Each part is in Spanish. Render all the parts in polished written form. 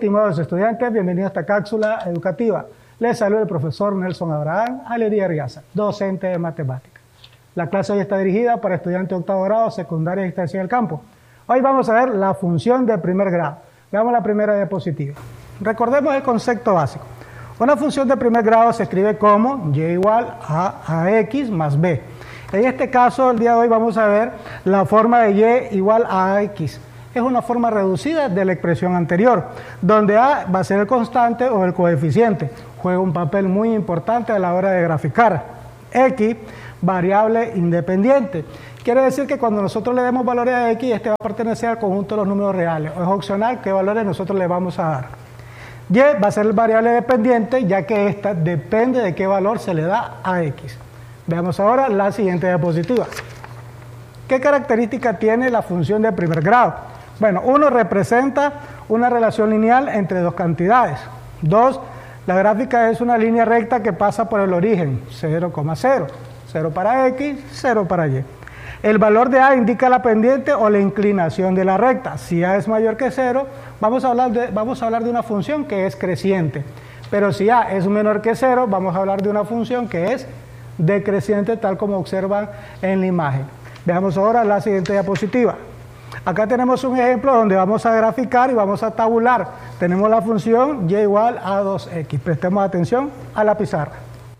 estimados estudiantes, bienvenidos a esta cápsula educativa. Les saluda el profesor Nelson Abraham Alería Riaza, docente de matemáticas. La clase hoy está dirigida para estudiantes de octavo grado, secundaria y extensión del campo. Hoy vamos a ver la función de primer grado. Veamos la primera diapositiva. Recordemos el concepto básico. Una función de primer grado se escribe como y igual a x más b. En este caso, el día de hoy vamos a ver la forma de y igual a x. Es una forma reducida de la expresión anterior, donde a va a ser el constante o el coeficiente. Juega un papel muy importante a la hora de graficar. X, variable independiente. Quiere decir que cuando nosotros le demos valores a x, este va a pertenecer al conjunto de los números reales. O es opcional qué valores nosotros le vamos a dar. Y va a ser el variable dependiente, ya que esta depende de qué valor se le da a x. Veamos ahora la siguiente diapositiva. ¿Qué característica tiene la función de primer grado? Bueno, 1 representa una relación lineal entre dos cantidades. 2, la gráfica es una línea recta que pasa por el origen, 0,0. 0 para x, 0 para y. El valor de a indica la pendiente o la inclinación de la recta. Si a es mayor que 0, vamos a hablar de una función que es creciente. Pero si a es menor que 0, vamos a hablar de una función que es decreciente, tal como observan en la imagen. Veamos ahora la siguiente diapositiva. Acá tenemos un ejemplo donde vamos a graficar y vamos a tabular. Tenemos la función y igual a 2x. Prestemos atención a la pizarra.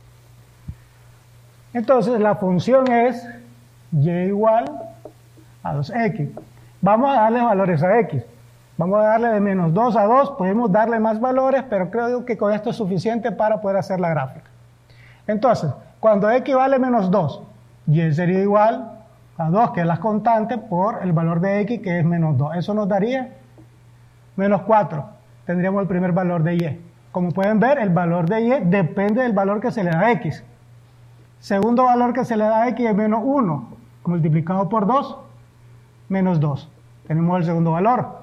Entonces la función es y igual a 2x. Vamos a darle valores a x. Vamos a darle de menos 2 a 2. Podemos darle más valores, pero creo que con esto es suficiente para poder hacer la gráfica. Entonces, cuando x vale menos 2, y sería igual a 2, que es la constante, por el valor de x, que es menos 2. Eso nos daría menos 4. Tendríamos el primer valor de y. Como pueden ver, el valor de y depende del valor que se le da a x. Segundo valor que se le da a x es menos 1, multiplicado por 2, menos 2. Tenemos el segundo valor.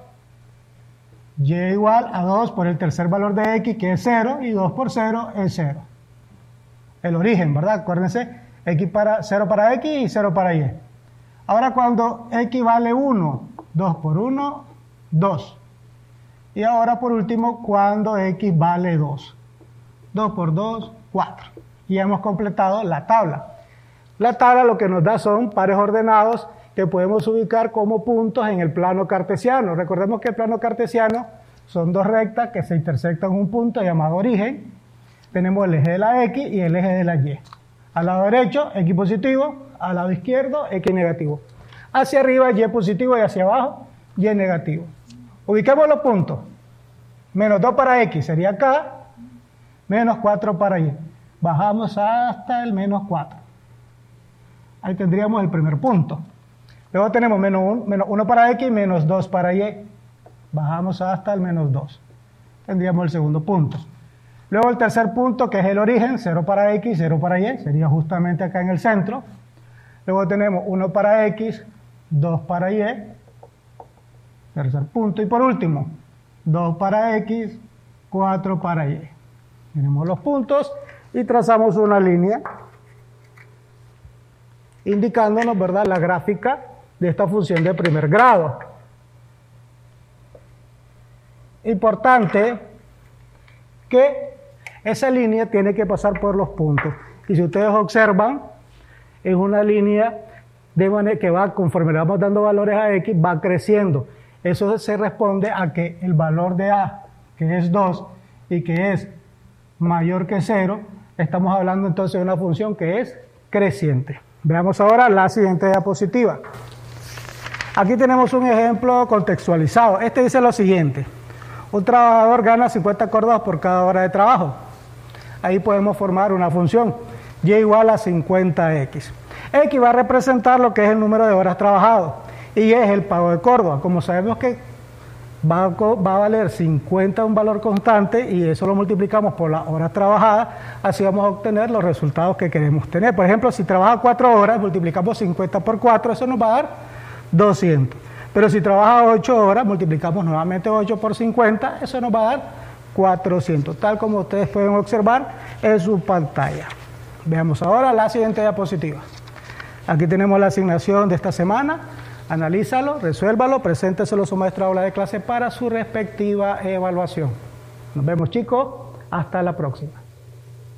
Y igual a 2 por el tercer valor de x, que es 0, y 2 por 0 es 0. El origen, ¿verdad? Acuérdense, 0 para x y 0 para y. Ahora cuando x vale 1, 2 por 1, 2. Y ahora por último, cuando x vale 2. 2 por 2, 4. Y hemos completado la tabla. La tabla lo que nos da son pares ordenados que podemos ubicar como puntos en el plano cartesiano. Recordemos que el plano cartesiano son dos rectas que se intersectan en un punto llamado origen. Tenemos el eje de la x y el eje de la y. Al lado derecho, x positivo, al lado izquierdo, x negativo. Hacia arriba, y positivo, y hacia abajo, y negativo. Ubiquemos los puntos. Menos 2 para x sería acá, menos 4 para y. Bajamos hasta el menos 4. Ahí tendríamos el primer punto. Luego tenemos menos 1 para x, menos 2 para y. Bajamos hasta el menos 2. Tendríamos el segundo punto. Luego el tercer punto, que es el origen, 0 para x, 0 para y, sería justamente acá en el centro. Luego tenemos 1 para x, 2 para y, tercer punto. Y por último, 2 para x, 4 para y. Tenemos los puntos y trazamos una línea indicándonos, ¿verdad?, la gráfica de esta función de primer grado. Importante que esa línea tiene que pasar por los puntos. Y si ustedes observan, es una línea de manera que va, conforme le vamos dando valores a x, va creciendo. Eso se responde a que el valor de a, que es 2, y que es mayor que 0, estamos hablando entonces de una función que es creciente. Veamos ahora la siguiente diapositiva. Aquí tenemos un ejemplo contextualizado. Este dice lo siguiente. Un trabajador gana 50 córdobas por cada hora de trabajo. Ahí podemos formar una función, y igual a 50x. X va a representar lo que es el número de horas trabajadas, y es el pago de córdoba. Como sabemos que va a valer 50 un valor constante, y eso lo multiplicamos por las horas trabajadas, así vamos a obtener los resultados que queremos tener. Por ejemplo, si trabaja 4 horas, multiplicamos 50 por 4, eso nos va a dar 200. Pero si trabaja 8 horas, multiplicamos nuevamente 8 por 50, eso nos va a dar 400, tal como ustedes pueden observar en su pantalla. Veamos ahora la siguiente diapositiva. Aquí tenemos la asignación de esta semana. Analízalo, resuélvalo, presénteselo a su maestro de aula de clase para su respectiva evaluación. Nos vemos, chicos. Hasta la próxima.